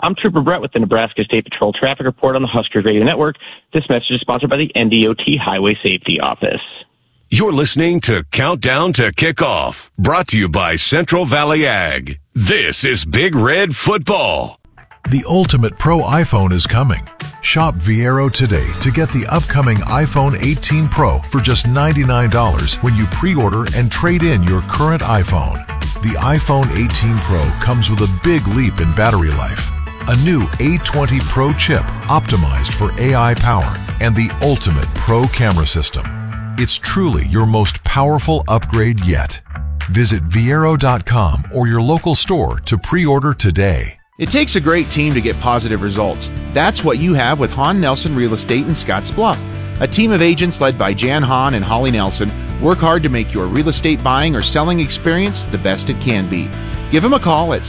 I'm Trooper Brett with the Nebraska State Patrol Traffic Report on the Huskers Radio Network. This message is sponsored by the NDOT Highway Safety Office. You're listening to Countdown to Kickoff, brought to you by Central Valley Ag. This is Big Red Football. The ultimate pro iPhone is coming. Shop Viero today to get the upcoming iPhone 18 Pro for just $99 when you pre-order and trade in your current iPhone. The iPhone 18 Pro comes with a big leap in battery life, a new A20 Pro chip optimized for AI power, and the ultimate pro camera system. It's truly your most powerful upgrade yet. Visit Viero.com or your local store to pre-order today. It takes a great team to get positive results. That's what you have with Hahn Nelson Real Estate in Scotts Bluff. A team of agents led by Jan Hahn and Holly Nelson work hard to make your real estate buying or selling experience the best it can be. Give them a call at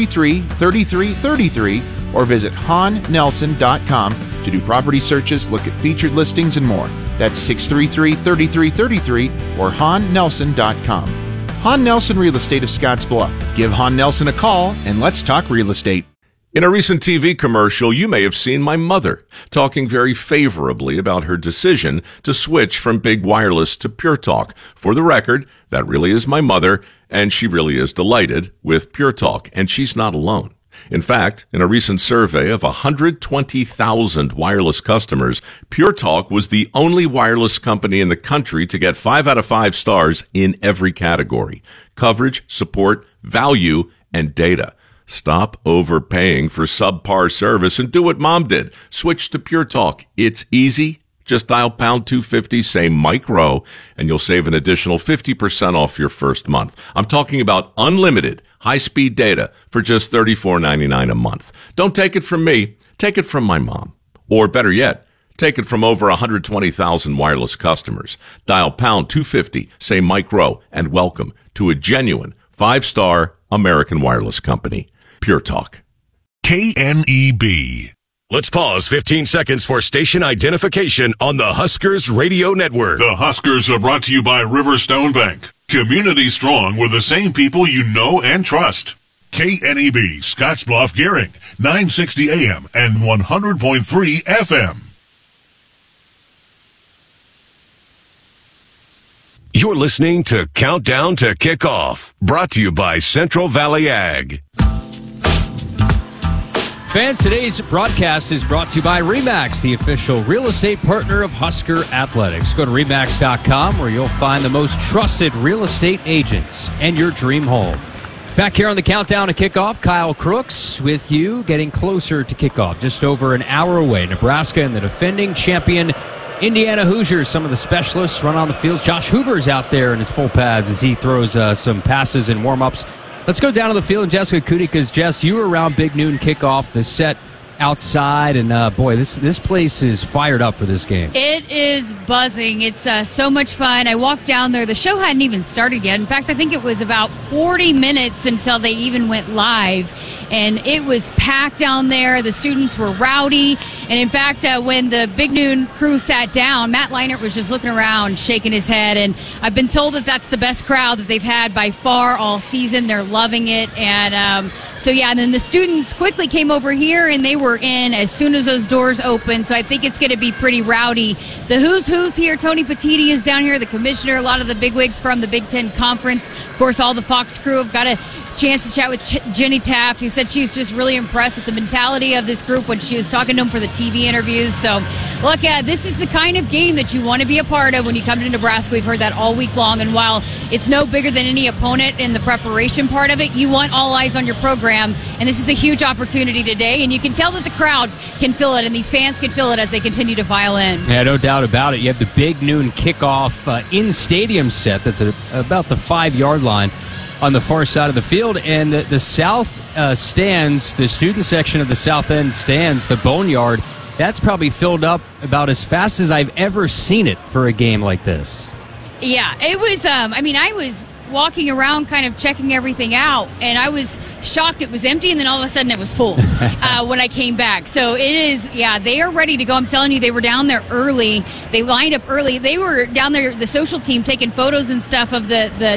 633-3333 or visit HahnNelson.com to do property searches, look at featured listings, and more. That's 633-3333 or HahnNelson.com. Hahn Nelson Real Estate of Scotts Bluff. Give Hahn Nelson a call and let's talk real estate. In a recent TV commercial, you may have seen my mother talking very favorably about her decision to switch from Big Wireless to Pure Talk. For the record, that really is my mother, and she really is delighted with Pure Talk, and she's not alone. In fact, in a recent survey of 120,000 wireless customers, Pure Talk was the only wireless company in the country to get 5 out of 5 stars in every category: coverage, support, value, and data. Stop overpaying for subpar service and do what Mom did. Switch to Pure Talk. It's easy. Just dial pound 250, say Mike Rowe, and you'll save an additional 50% off your first month. I'm talking about unlimited high-speed data for just $34.99 a month. Don't take it from me. Take it from my mom. Or better yet, take it from over 120,000 wireless customers. Dial pound 250, say Mike Rowe, and welcome to a genuine 5-star American wireless company. Pure Talk. KNEB. Let's pause 15 seconds for station identification on the Huskers Radio Network. The Huskers are brought to you by Riverstone Bank. Community strong with the same people you know and trust. KNEB, Scottsbluff, Gearing, 960 AM and 100.3 FM. You're listening to Countdown to Kickoff, brought to you by Central Valley Ag. Fans, today's broadcast is brought to you by RE/MAX, the official real estate partner of Husker Athletics. Go to RE/MAX.com where you'll find the most trusted real estate agents and your dream home. Back here on the Countdown to Kickoff, Kyle Crooks with you, getting closer to kickoff, just over an hour away. Nebraska and the defending champion Indiana Hoosiers. Some of the specialists run on the fields. Josh Hoover's out there in his full pads as he throws some passes and warm-ups. Let's go down to the field and Jessica Cootie, because Jess, you were around Big Noon kickoff, the set outside, and boy, this place is fired up for this game. It is buzzing. It's so much fun. I walked down there. The show hadn't even started yet. In fact, I think it was about 40 minutes until they even went live, and it was packed down there. The students were rowdy, and in fact, when the Big Noon crew sat down, Matt Leinart was just looking around, shaking his head, and I've been told that that's the best crowd that they've had by far all season. They're loving it, and so yeah, and then the students quickly came over here, and they were in as soon as those doors opened, so I think it's going to be pretty rowdy. The who's here, Tony Petitti is down here, the commissioner, a lot of the bigwigs from the Big Ten Conference. Of course, all the Fox crew have got a chance to chat with Jenny Taft, who said she's just really impressed with the mentality of this group when she was talking to them for the TV interviews. So, look, this is the kind of game that you want to be a part of when you come to Nebraska. We've heard that all week long, and while it's no bigger than any opponent in the preparation part of it, you want all eyes on your program, and this is a huge opportunity today, and you can tell that the crowd can feel it, and these fans can feel it as they continue to file in. Yeah, no doubt about it. You have the Big Noon kickoff in-stadium set that's about the 5-yard line on the far side of the field, and the south stands, the student section of the south end stands, the Boneyard, that's probably filled up about as fast as I've ever seen it for a game like this. Yeah, it was, I was walking around kind of checking everything out, and I was shocked it was empty, and then all of a sudden it was full when I came back. So it is, yeah, they are ready to go. I'm telling you, they were down there early. They lined up early. They were down there, the social team, taking photos and stuff of the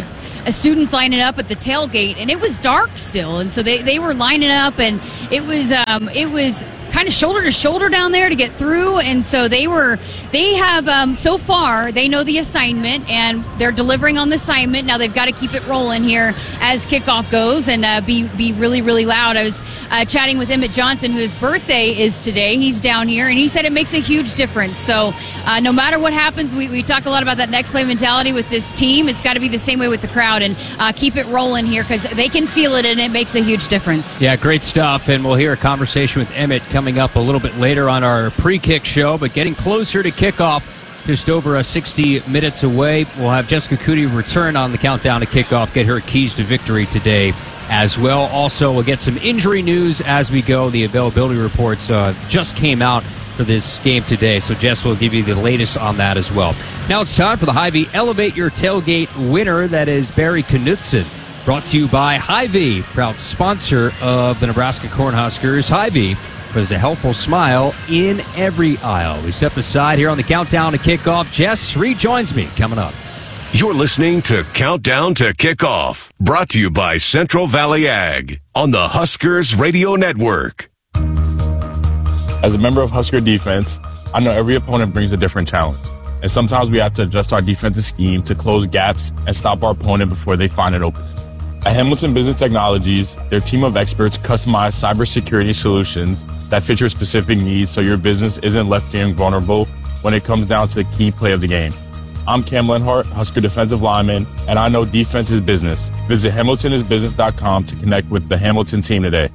students lining up at the tailgate, and it was dark still, and so they were lining up, and it was kind of shoulder to shoulder down there to get through. And so they have so far, they know the assignment and they're delivering on the assignment. Now they've got to keep it rolling here as kickoff goes and be really, really loud. I was chatting with Emmett Johnson, whose birthday is today. He's down here, and he said it makes a huge difference. So no matter what happens, we talk a lot about that next play mentality with this team. It's got to be the same way with the crowd, and keep it rolling here because they can feel it, and it makes a huge difference. Yeah, great stuff. And we'll hear a conversation with Emmett coming up a little bit later on our pre-kick show, but getting closer to kickoff, just over 60 minutes away. We'll have Jessica Cootie return on the countdown to kickoff, get her keys to victory today as well. Also, we'll get some injury news as we go. The availability reports just came out for this game today, so Jess will give you the latest on that as well. Now it's time for the Hy-Vee Elevate Your Tailgate winner. That is Barry Knutson. Brought to you by Hy-Vee, proud sponsor of the Nebraska Cornhuskers. Hy-Vee, there's a helpful smile in every aisle. We step aside here on the countdown to kickoff. Jess rejoins me coming up. You're listening to Countdown to Kickoff, brought to you by Central Valley Ag on the Huskers Radio Network. As a member of Husker defense, I know every opponent brings a different challenge. And sometimes we have to adjust our defensive scheme to close gaps and stop our opponent before they find it open. At Hamilton Business Technologies, their team of experts customize cybersecurity solutions that fit your specific needs so your business isn't left feeling vulnerable when it comes down to the key play of the game. I'm Cam Lenhart, Husker defensive lineman, and I know defense is business. Visit hamiltonisbusiness.com to connect with the Hamilton team today.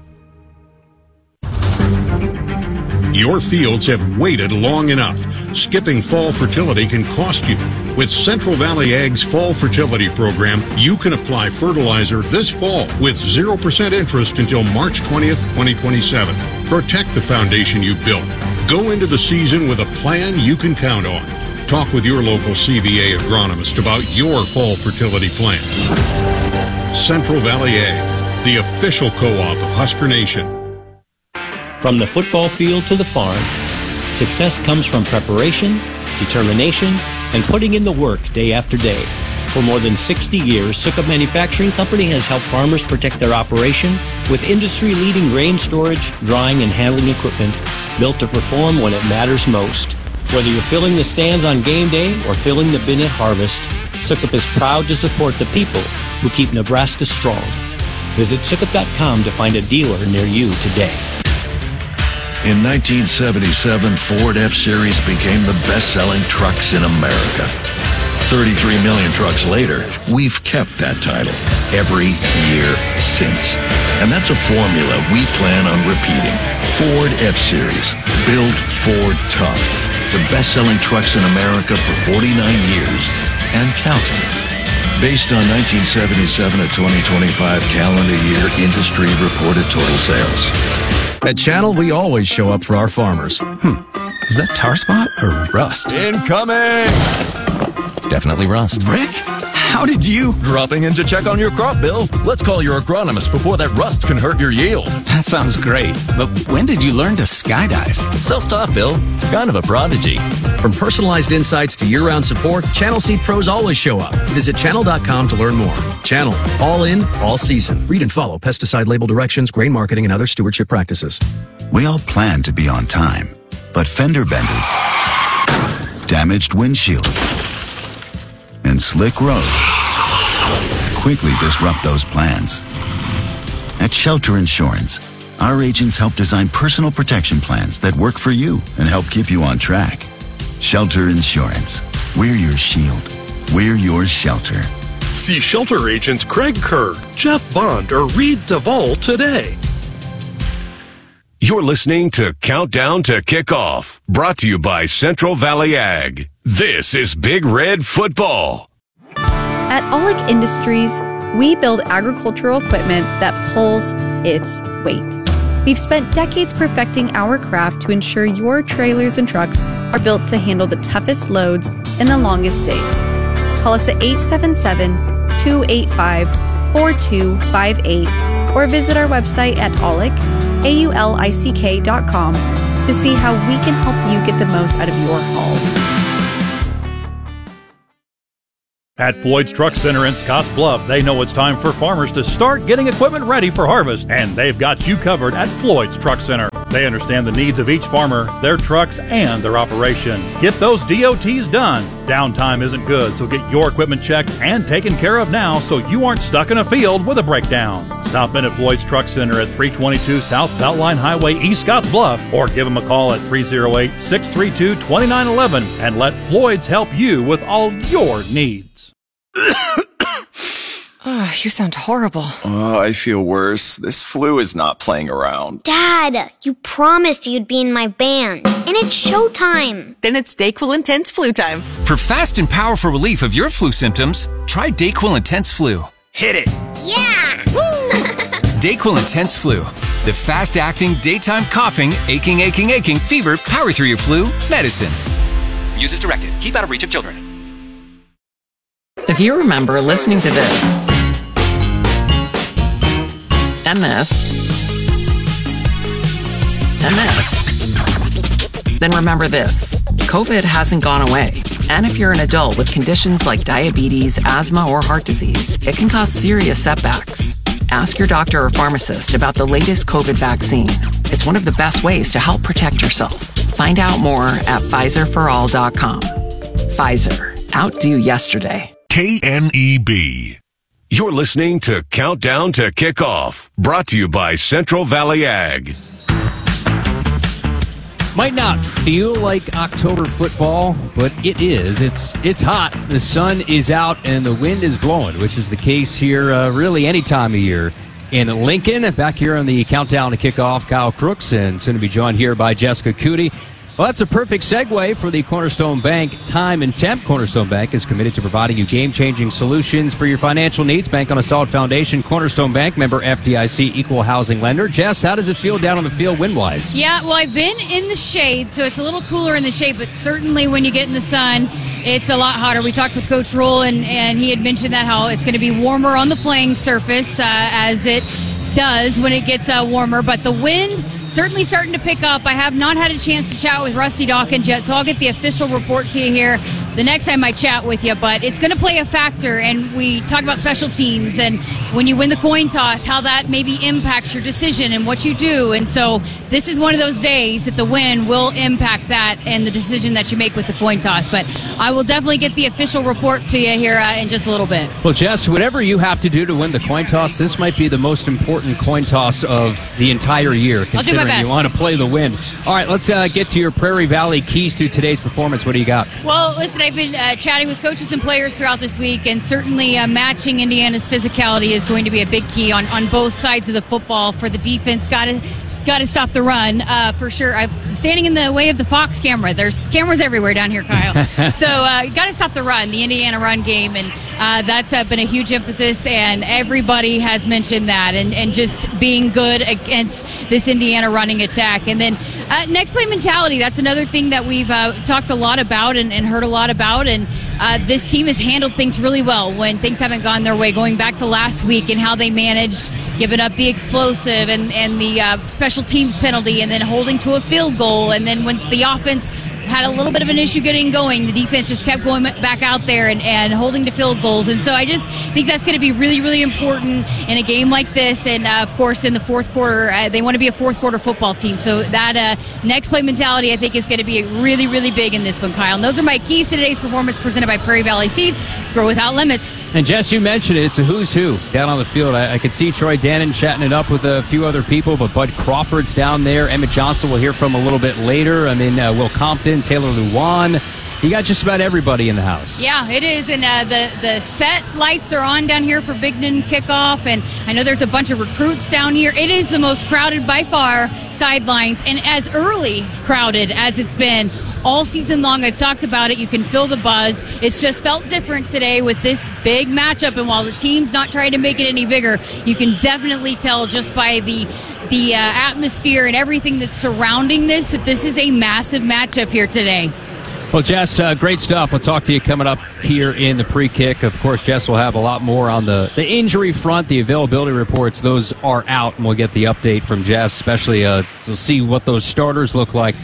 Your fields have waited long enough. Skipping fall fertility can cost you. With Central Valley Ag's Fall Fertility Program, you can apply fertilizer this fall with 0% interest until March 20th, 2027. Protect the foundation you built. Go into the season with a plan you can count on. Talk with your local CVA agronomist about your fall fertility plan. Central Valley Ag, the official co-op of Husker Nation. From the football field to the farm, success comes from preparation, determination, and putting in the work day after day. For more than 60 years, Sukup Manufacturing Company has helped farmers protect their operation with industry-leading grain storage, drying, and handling equipment built to perform when it matters most. Whether you're filling the stands on game day or filling the bin at harvest, Sukup is proud to support the people who keep Nebraska strong. Visit Sukup.com to find a dealer near you today. In 1977, Ford F-Series became the best-selling trucks in America. 33 million trucks later, we've kept that title every year since. And that's a formula we plan on repeating. Ford F-Series, built Ford tough. The best-selling trucks in America for 49 years and counting. Based on 1977 to 2025 calendar year industry reported total sales. At Channel, we always show up for our farmers. Is that tar spot or rust? Incoming! Definitely rust. Rick, how did you... Dropping in to check on your crop, Bill. Let's call your agronomist before that rust can hurt your yield. That sounds great. But when did you learn to skydive? Self-taught, Bill. Kind of a prodigy. From personalized insights to year-round support, Channel Seed pros always show up. Visit channel.com to learn more. Channel. All in, all season. Read and follow pesticide label directions, grain marketing, and other stewardship practices. We all plan to be on time, but fender benders, damaged windshields, and slick roads quickly disrupt those plans. At Shelter Insurance, our agents help design personal protection plans that work for you and help keep you on track. Shelter Insurance. We're your shield. We're your shelter. See Shelter agents Craig Kerr, Jeff Bond, or Reed Duvall today. You're listening to Countdown to Kickoff, brought to you by Central Valley Ag. This is Big Red Football. At Aulick Industries, we build agricultural equipment that pulls its weight. We've spent decades perfecting our craft to ensure your trailers and trucks are built to handle the toughest loads and the longest days. Call us at 877-285-4258 or visit our website at aulick.com to see how we can help you get the most out of your hauls. At Floyd's Truck Center in Scotts Bluff, they know it's time for farmers to start getting equipment ready for harvest, and they've got you covered at Floyd's Truck Center. They understand the needs of each farmer, their trucks, and their operation. Get those DOTs done. Downtime isn't good, so get your equipment checked and taken care of now so you aren't stuck in a field with a breakdown. Stop in at Floyd's Truck Center at 322 South Beltline Highway, East Scotts Bluff, or give them a call at 308-632-2911 and let Floyd's help you with all your needs. Oh, you sound horrible. Oh, I feel worse. This flu is not playing around. Dad, you promised you'd be in my band, and it's showtime. Then it's DayQuil Intense Flu time. For fast and powerful relief of your flu symptoms, try DayQuil Intense Flu. Hit it! Yeah! DayQuil Intense Flu. The fast-acting, daytime coughing, aching, fever, power through your flu medicine. Use as directed. Keep out of reach of children. If you remember listening to this, and this, then remember this. COVID hasn't gone away. And if you're an adult with conditions like diabetes, asthma, or heart disease, it can cause serious setbacks. Ask your doctor or pharmacist about the latest COVID vaccine. It's one of the best ways to help protect yourself. Find out more at PfizerForAll.com. Pfizer. Outdo yesterday. KNEB. You're listening to Countdown to Kickoff, brought to you by Central Valley Ag. Might not feel like October football, but it is. It's hot. The sun is out and the wind is blowing, which is the case here really any time of year in Lincoln. Back here on the Countdown to Kickoff, Kyle Crooks, and soon to be joined here by Jessica Cootie. Well, that's a perfect segue for the Cornerstone Bank Time and Temp. Cornerstone Bank is committed to providing you game-changing solutions for your financial needs. Bank on a solid foundation. Cornerstone Bank, member FDIC, equal housing lender. Jess, how does it feel down on the field wind-wise? Yeah, well, I've been in the shade, so it's a little cooler in the shade, but certainly when you get in the sun, it's a lot hotter. We talked with Coach Rule, and he had mentioned that how it's going to be warmer on the playing surface as it does when it gets warmer, but the wind certainly starting to pick up. I have not had a chance to chat with Rusty Dawkins yet, so I'll get the official report to you here the next time I chat with you, but it's going to play a factor, and we talk about special teams and when you win the coin toss, how that maybe impacts your decision and what you do, and so this is one of those days that the win will impact that and the decision that you make with the coin toss, but I will definitely get the official report to you here in just a little bit. Well, Jess, whatever you have to do to win the coin toss, this might be the most important coin toss of the entire year, considering you want to play the win. All right, let's get to your Prairie Valley keys to today's performance. What do you got? Well, listen, I've been chatting with coaches and players throughout this week, and certainly matching Indiana's physicality is going to be a big key on both sides of the football for the defense. Got to stop the run for sure. I'm standing in the way of the Fox camera. There's cameras everywhere down here, Kyle. So you got to stop the run, the Indiana run game, and that's been a huge emphasis, and everybody has mentioned that, and just being good against this Indiana running attack. And then next play mentality, that's another thing that we've talked a lot about and heard a lot about, and this team has handled things really well when things haven't gone their way, going back to last week and how they managed giving up the explosive and the special teams penalty, and then holding to a field goal, and then when the offense had a little bit of an issue getting going, the defense just kept going back out there and holding to field goals. And so I just think that's going to be really, really important in a game like this. And, of course, in the fourth quarter, they want to be a fourth-quarter football team. So that next play mentality, I think, is going to be really, really big in this one, Kyle. And those are my keys to today's performance presented by Prairie Valley Seeds. Grow without limits. And, Jess, you mentioned it. It's a who's who down on the field. I could see Troy Dannon chatting it up with a few other people, but Bud Crawford's down there. Emmett Johnson we'll hear from a little bit later. I mean, Will Compton, Taylor Luwan. You got just about everybody in the house. Yeah, it is. And the set lights are on down here for Big Noon kickoff. And I know there's a bunch of recruits down here. It is the most crowded by far sidelines, and as early crowded as it's been all season long. I've talked about it. You can feel the buzz. It's just felt different today with this big matchup. And while the team's not trying to make it any bigger, you can definitely tell just by the atmosphere and everything that's surrounding this that this is a massive matchup here today. Well, Jess, great stuff. We'll talk to you coming up here in the pre-kick. Of course, Jess will have a lot more on the injury front, the availability reports. Those are out, and we'll get the update from Jess, especially we'll see what those starters look like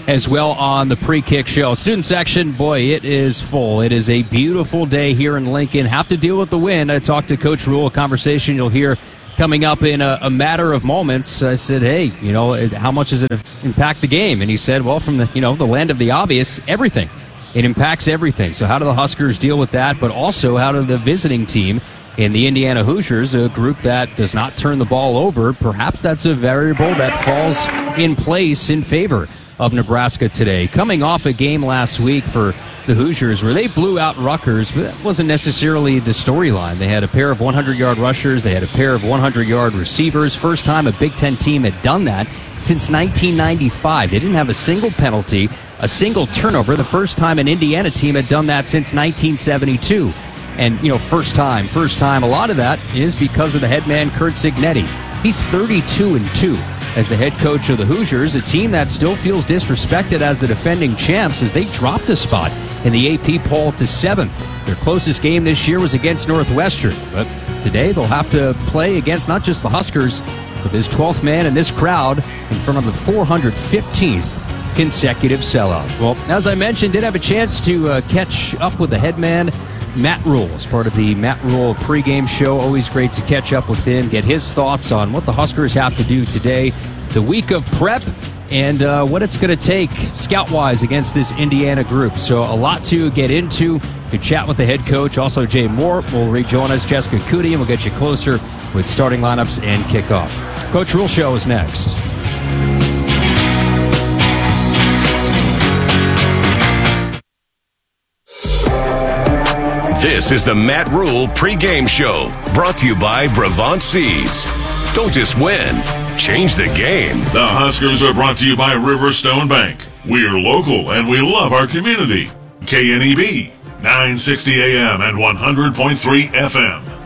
as well on the pre-kick show. Student section, boy, it is full. It is a beautiful day here in Lincoln. Have to deal with the wind. I talked to Coach Rule, a conversation you'll hear coming up in a matter of moments. I said, hey, how much does it impact the game? And he said, well, from the land of the obvious, everything. It impacts everything. So how do the Huskers deal with that? But also, how do the visiting team in the Indiana Hoosiers, a group that does not turn the ball over, perhaps that's a variable that falls in place in favor of Nebraska today. Coming off a game last week for the Hoosiers where they blew out Rutgers, but that wasn't necessarily the storyline. They had a pair of 100-yard rushers. They had a pair of 100-yard receivers. First time a Big Ten team had done that since 1995. They didn't have a single penalty, a single turnover. The first time an Indiana team had done that since 1972. And, first time. A lot of that is because of the head man, Curt Cignetti. He's 32-2 as the head coach of the Hoosiers, a team that still feels disrespected as the defending champs as they dropped a spot in the AP poll to 7th. Their closest game this year was against Northwestern. But today they'll have to play against not just the Huskers, but this 12th man in this crowd in front of the 415th consecutive sellout. Well, as I mentioned, did have a chance to catch up with the head man, Matt Rule, as part of the Matt Rule pregame show. Always great to catch up with him, get his thoughts on what the Huskers have to do today, the week of prep, and what it's going to take scout-wise against this Indiana group. So a lot to get into. To chat with the head coach. Also, Jay Moore will rejoin us, Jessica Cootie, and we'll get you closer with starting lineups and kickoff. Coach Rule Show is next. This is the Matt Rule pregame show, brought to you by Brevant Seeds. Don't just win, change the game. The Huskers are brought to you by Riverstone Bank. We're local and we love our community. KNEB, 960 AM and 100.3 FM.